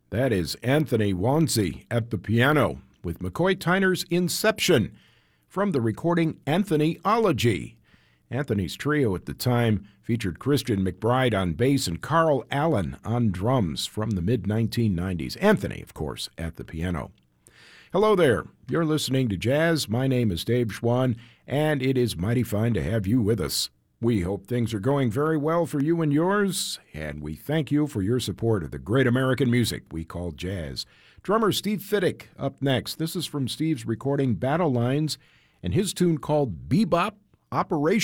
That is Anthony Wonsey at the piano with McCoy Tyner's Inception from the recording Anthonyology. Anthony's trio at the time featured Christian McBride on bass and Carl Allen on drums from the mid-1990s. Anthony, of course, at the piano. Hello there. You're listening to Jazz. My name is Dave Schwann, and it is mighty fine to have you with us. We hope things are going very well for you and yours, and we thank you for your support of the great American music we call jazz. Drummer Steve Fiddick up next. This is from Steve's recording Battle Lines and his tune called Bebop Operation.